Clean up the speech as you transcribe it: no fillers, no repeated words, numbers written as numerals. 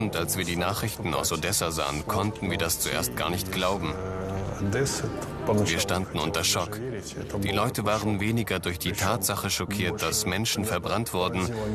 Und als wir die Nachrichten aus Odessa sahen, konnten wir das zuerst gar nicht glauben. Wir standen unter Schock. Die Leute waren weniger durch die Tatsache schockiert, dass Menschen verbrannt wurden,